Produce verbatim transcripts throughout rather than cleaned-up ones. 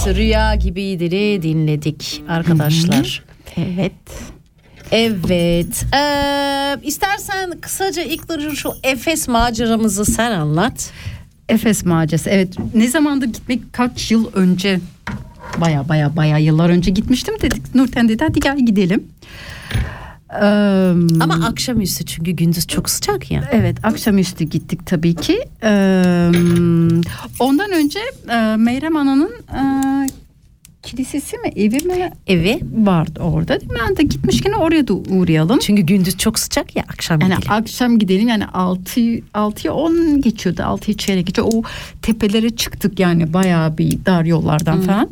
Rüya Gibiydi'yi dinledik arkadaşlar. Hı-hı. Evet. Evet. Ee, istersen kısaca ilk önce şu Efes maceramızı sen anlat. Efes macerası. Evet. Ne zamandır gitmek, kaç yıl önce, baya baya baya yıllar önce gitmiştim, dedik. Nurten dedi hadi gel gidelim. Ee, Ama akşamüstü, çünkü gündüz çok sıcak ya. Evet, akşamüstü gittik tabii ki. Ee, ondan önce e, Meyrem Ana'nın e, kilisesi mi, evi mi? Evi vardı orada. Ben de gitmişken oraya da uğrayalım. Çünkü gündüz çok sıcak ya, akşam yani gidelim. Akşam gidelim yani altı altıya on geçiyordu. altıya çeyrek geçiyor. O tepelere çıktık yani bayağı bir dar yollardan hmm. falan.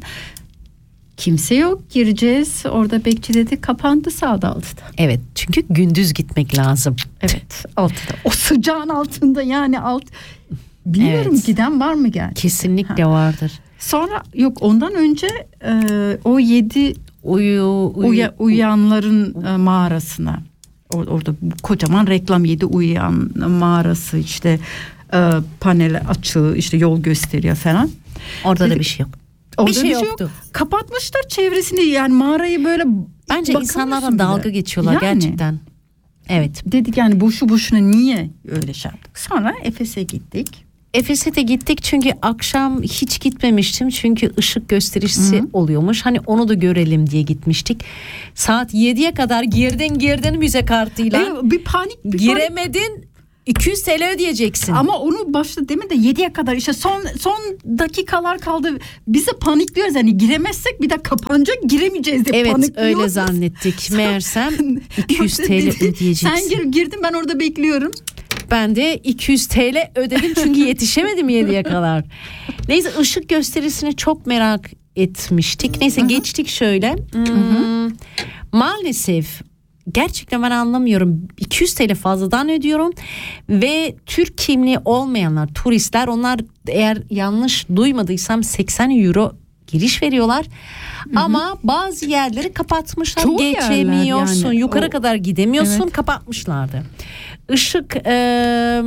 Kimse yok, gireceğiz. Orada bekçi dedi, kapandı sağda altıda. Evet, çünkü gündüz gitmek lazım. Evet, altıda. O sıcağın altında yani alt. Bilmiyorum, evet. Giden var mı gerçekten? Kesinlikle ha. vardır. Sonra yok, ondan önce e, o yedi uyu, uyu, uya, uyanların e, mağarasına. Or, orada kocaman reklam, yedi uyan mağarası, işte e, panel açığı, işte yol gösteriyor falan. Orada Dedik, da bir şey yok. Orada bir şey, bir şey yoktu. Yok. Kapatmışlar çevresini, yani mağarayı böyle. Bence insanlarla dalga geçiyorlar yani. Gerçekten. Evet. Dedik yani boşu boşuna niye öyle şey yaptık. Sonra Efes'e gittik. Efes'e de gittik çünkü akşam hiç gitmemiştim. Çünkü ışık gösterisi Hı-hı. oluyormuş. Hani onu da görelim diye gitmiştik. Saat yediye kadar girdin girdin müze kartıyla. E, bir panik. Bir Giremedin. Panik. iki yüz TL ödeyeceksin. Ama onu başta değil mi de yediye kadar işte son son dakikalar kaldı. Biz de panikliyoruz yani, giremezsek bir de kapanacak, giremeyeceğiz diye evet, panikliyoruz. Evet, öyle zannettik. Meğersem iki yüz TL ödeyeceksin. Sen gir, girdin, ben orada bekliyorum. Ben de iki yüz TL ödedim çünkü yetişemedim yediye kadar. Neyse, ışık gösterisini çok merak etmiştik. Neyse Hı-hı. geçtik şöyle. Hmm, maalesef gerçekten ben anlamıyorum. iki yüz TL fazladan ödüyorum ve Türk kimliği olmayanlar, turistler, onlar eğer yanlış duymadıysam seksen euro giriş veriyorlar. Hı-hı. Ama bazı yerleri kapatmışlar. Çoğu geçemiyorsun. Yani. Yukarı o... kadar gidemiyorsun. Evet. Kapatmışlardı. Işık e,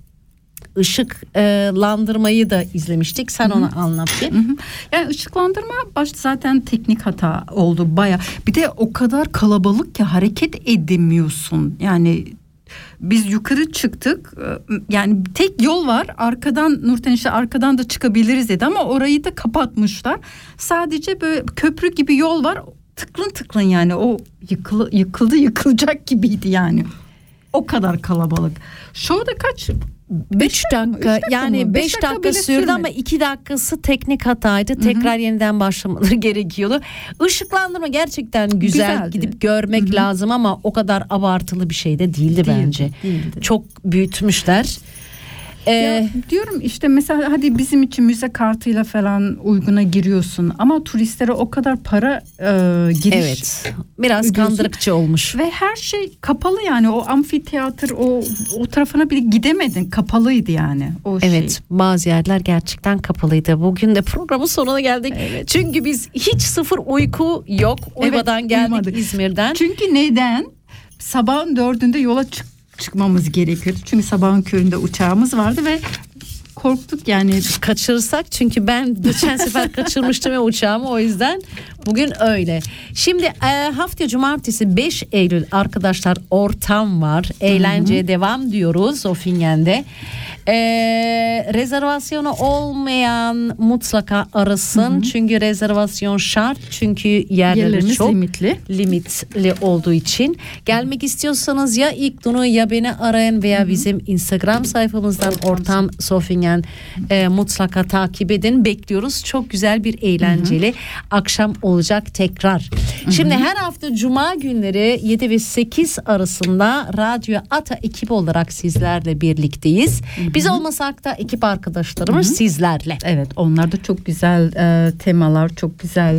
ışıklandırmayı da izlemiştik. Sen Hı-hı. onu anlat bir. Hı-hı. Yani ışıklandırma başta zaten teknik hata oldu baya. Bir de o kadar kalabalık ki hareket edemiyorsun. Yani biz yukarı çıktık. Yani tek yol var. Arkadan, Nurten işte arkadan da çıkabiliriz dedi ama orayı da kapatmışlar. Sadece böyle köprü gibi yol var. Tıklın tıklın yani, o yıkılı, yıkıldı yıkılacak gibiydi yani. O kadar kalabalık. Şurada kaç? beş dakika yani beş dakika, dakika sürdü sürmedi. Ama iki dakikası teknik hataydı. Tekrar Hı-hı. yeniden başlamaları gerekiyordu. Işıklandırma gerçekten güzel. Güzeldi. Gidip görmek Hı-hı. lazım ama o kadar abartılı bir şey de değildi, değildi bence. Değildi. Çok büyütmüşler. Ee, ya diyorum işte mesela hadi bizim için müze kartıyla falan uyguna giriyorsun ama turistlere o kadar para e, giriş. Evet. Biraz ödüyorsun. Kandırıkçı olmuş. Ve her şey kapalı yani, o amfiteyatr o o tarafına bile gidemedin, kapalıydı yani o evet, şey. Bazı yerler gerçekten kapalıydı. Bugün de programın sonuna geldik. Evet. Çünkü biz hiç sıfır uyku yok. Uyumadan evet, geldik uyumadık. İzmir'den. Çünkü neden? Sabahın dördünde yola çık çıkmamız gerekiyordu. Çünkü sabahın köründe uçağımız vardı ve korktuk yani. Kaçırırsak, çünkü ben geçen sefer kaçırmıştım ya uçağımı, o yüzden bugün öyle. Şimdi e, haftaya cumartesi beş Eylül arkadaşlar ortam var. Eğlenceye Hı-hı. devam diyoruz Zofingen'de. E, rezervasyonu olmayan mutlaka arasın. Hı-hı. Çünkü rezervasyon şart. Çünkü yerlerimiz çok limitli. limitli olduğu için. Gelmek istiyorsanız ya İlknur'u ya beni arayın veya Hı-hı. bizim Instagram sayfamızdan ortam Zofingen e, mutlaka takip edin. Bekliyoruz. Çok güzel bir eğlenceli Hı-hı. akşam olacak tekrar. Hı-hı. Şimdi her hafta cuma günleri yedi ve sekiz arasında Radyo Ata ekibi olarak sizlerle birlikteyiz. Hı-hı. Biz olmasak da ekip arkadaşlarımız Hı-hı. sizlerle. Evet, onlar da çok güzel e, temalar, çok güzel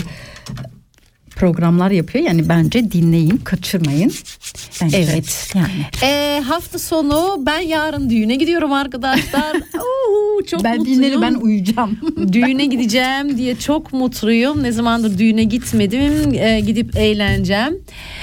programlar yapıyor. Yani bence dinleyin, kaçırmayın. Bence. Evet. Yani. E, hafta sonu ben yarın düğüne gidiyorum arkadaşlar. Oo, çok ben mutluyum. dinlerim, ben uyuyacağım. Düğüne gideceğim diye çok mutluyum. Ne zamandır düğüne gitmedim. E, gidip eğleneceğim.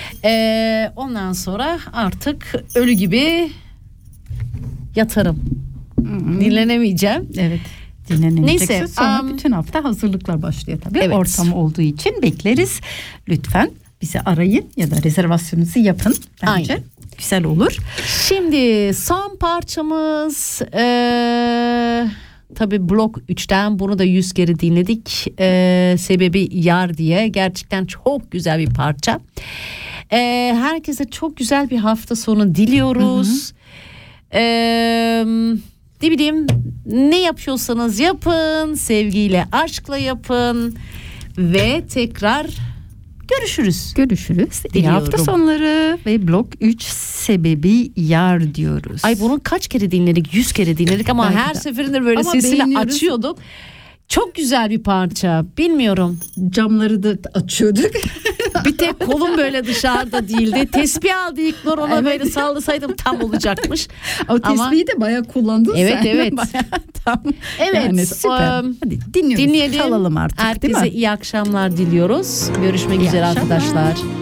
E, ondan sonra artık ölü gibi yatarım. Hmm. Dinlenemeyeceğim. Evet. dinleneceksin. Neyse, Sonra um, bütün hafta hazırlıklar başlıyor tabii. Evet. Ortam olduğu için bekleriz. Lütfen bizi arayın ya da rezervasyonunuzu yapın. Bence Aynen. güzel olur. Şimdi son parçamız ee, tabii Blok üçten bunu da yüz kere dinledik. Ee, sebebi Yar diye, gerçekten çok güzel bir parça. Ee, herkese çok güzel bir hafta sonu diliyoruz. Ee, ne bileyim, ne yapıyorsanız yapın, sevgiyle, aşkla yapın ve tekrar görüşürüz. Görüşürüz. İyi Diliyorum. hafta sonları ve Blok üç sebebi Yar diyoruz. Ay bunu kaç kere dinledik? Yüz kere dinledik ama Belki her de. seferinde böyle Ama sesiyle beğeniyoruz. açıyorduk. Çok güzel bir parça. Bilmiyorum. Camları da açıyorduk. Bir tek kolum böyle dışarıda değildi. Tesbih aldı İlknur, ona Evet. böyle sallasaydım tam olacakmış. O tesbihi de bayağı kullandın Evet, sen. evet. Bayağı tam. Evet. Yani süper. um, Hadi dinliyoruz. Dinleyelim. Çalalım artık, değil Herkese mi? iyi akşamlar diliyoruz. Görüşmek İyi üzere akşamlar. arkadaşlar.